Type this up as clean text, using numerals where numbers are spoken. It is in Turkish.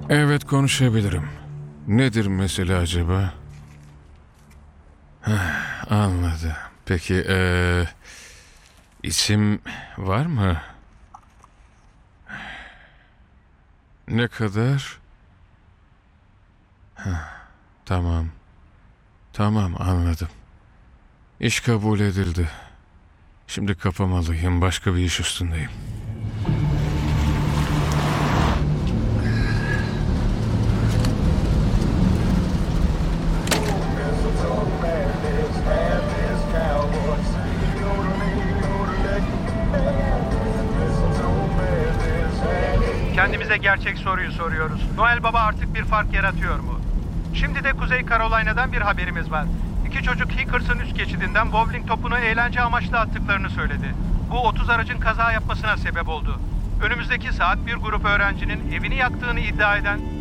Evet, konuşabilirim. Nedir mesele acaba? Anladım. Peki, isim var mı? Ne kadar? Tamam. Tamam, anladım. İş kabul edildi. Şimdi kapamalıyım. Başka bir iş üstündeyim. Kendimize gerçek soruyu soruyoruz. Noel Baba artık bir fark yaratıyor mu? Şimdi de Kuzey Carolina'dan bir haberimiz var. İki çocuk Hickors'ın üst geçidinden bowling topunu eğlence amaçlı attıklarını söyledi. Bu 30 aracın kaza yapmasına sebep oldu. Önümüzdeki saat bir grup öğrencinin evini yaktığını iddia eden